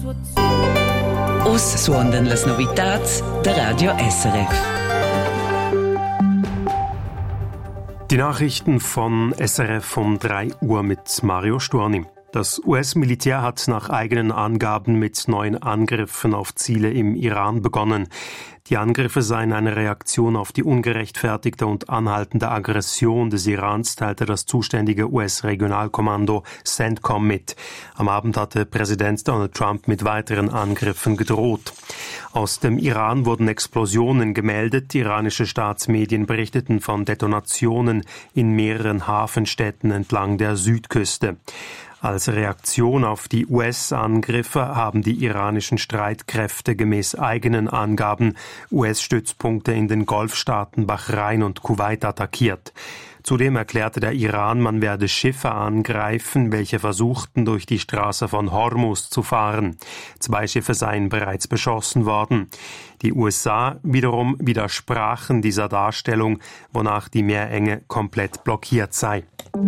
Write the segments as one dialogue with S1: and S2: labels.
S1: Uss suondan las novitats der Radio SRF.
S2: Die Nachrichten von SRF um 3 Uhr mit Mario Storni. Das US-Militär hat nach eigenen Angaben mit neuen Angriffen auf Ziele im Iran begonnen. Die Angriffe seien eine Reaktion auf die ungerechtfertigte und anhaltende Aggression des Irans, teilte das zuständige US-Regionalkommando CENTCOM mit. Am Abend hatte Präsident Donald Trump mit weiteren Angriffen gedroht. Aus dem Iran wurden Explosionen gemeldet. Iranische Staatsmedien berichteten von Detonationen in mehreren Hafenstädten entlang der Südküste. Als Reaktion auf die US-Angriffe haben die iranischen Streitkräfte gemäß eigenen Angaben US-Stützpunkte in den Golfstaaten Bahrain und Kuwait attackiert. Zudem erklärte der Iran, man werde Schiffe angreifen, welche versuchten, durch die Straße von Hormuz zu fahren. 2 Schiffe seien bereits beschossen worden. Die USA wiederum widersprachen dieser Darstellung, wonach die Meerenge komplett blockiert sei.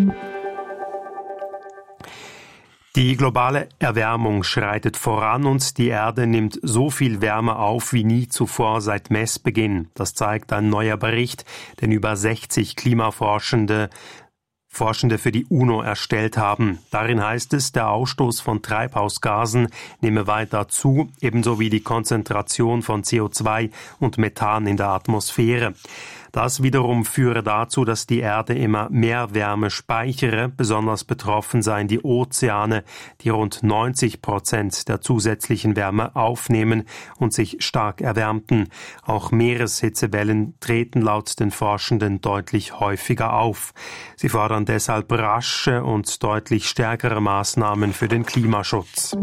S2: Die globale Erwärmung schreitet voran und die Erde nimmt so viel Wärme auf wie nie zuvor seit Messbeginn. Das zeigt ein neuer Bericht, den über 60 Klimaforschende für die UNO erstellt haben. Darin heißt es, der Ausstoß von Treibhausgasen nehme weiter zu, ebenso wie die Konzentration von CO2 und Methan in der Atmosphäre. Das wiederum führe dazu, dass die Erde immer mehr Wärme speichere. Besonders betroffen seien die Ozeane, die rund 90% der zusätzlichen Wärme aufnehmen und sich stark erwärmten. Auch Meereshitzewellen treten laut den Forschenden deutlich häufiger auf. Sie fordern deshalb rasche und deutlich stärkere Maßnahmen für den Klimaschutz.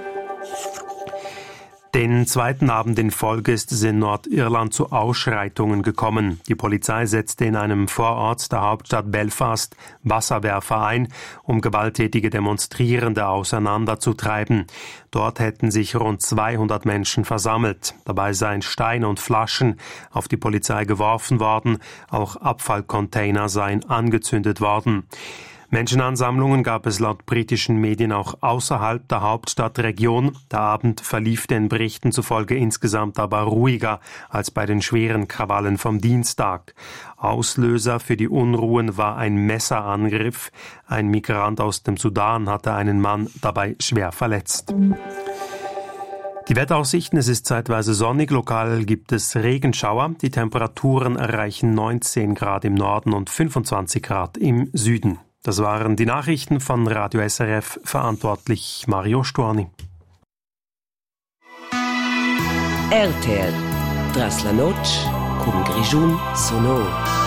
S2: Den zweiten Abend in Folge ist es in Nordirland zu Ausschreitungen gekommen. Die Polizei setzte in einem Vorort der Hauptstadt Belfast Wasserwerfer ein, um gewalttätige Demonstrierende auseinanderzutreiben. Dort hätten sich rund 200 Menschen versammelt. Dabei seien Steine und Flaschen auf die Polizei geworfen worden. Auch Abfallcontainer seien angezündet worden. Menschenansammlungen gab es laut britischen Medien auch außerhalb der Hauptstadtregion. Der Abend verlief den Berichten zufolge insgesamt aber ruhiger als bei den schweren Krawallen vom Dienstag. Auslöser für die Unruhen war ein Messerangriff. Ein Migrant aus dem Sudan hatte einen Mann dabei schwer verletzt. Die Wetteraussichten: Es ist zeitweise sonnig, lokal gibt es Regenschauer. Die Temperaturen erreichen 19 Grad im Norden und 25 Grad im Süden. Das waren die Nachrichten von Radio SRF, verantwortlich Mario Storni.
S1: RTL, tras la noche, con Grigiun sonó.